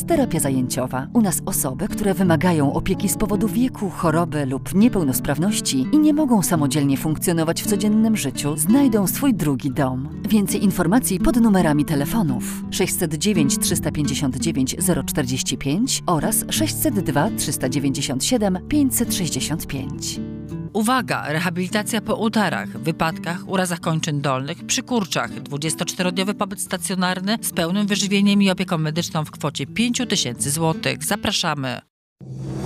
terapia zajęciowa. U nas osoby, które wymagają opieki z powodu wieku, choroby lub niepełnosprawności i nie mogą samodzielnie funkcjonować w codziennym życiu, znajdą swój drugi dom. Więcej informacji pod numerami telefonów 609 359 045 oraz 602 397 565. Uwaga! Rehabilitacja po udarach, wypadkach, urazach kończyn dolnych, przy kurczach. 24-dniowy pobyt stacjonarny z pełnym wyżywieniem i opieką medyczną w kwocie 5 000 złotych. Zapraszamy!